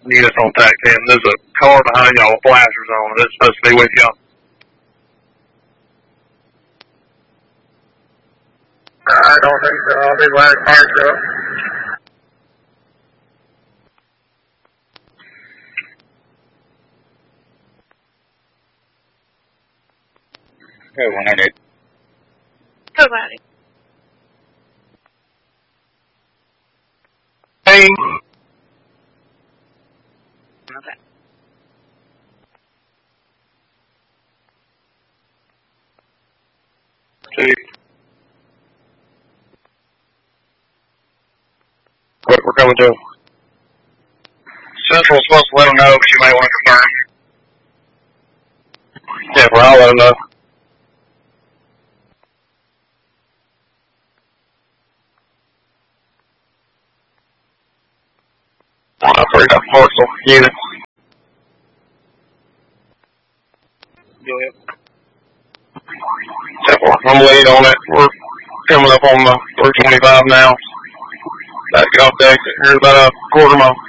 Units on TAC-10. There's a car behind y'all with flashers on it. It's supposed to be with y'all. I don't think so. I'll be glad to park up. Okay, 188. Go about it. Hey. Okay. Two. Quick, we're coming to. Central's supposed to let them know, but you might want to confirm. Yeah, well, I'll let them know. I've already got parcel units. Go ahead. I'm late on it. We're coming up on the 325 now. About to get off the exit. Here's about a quarter mile.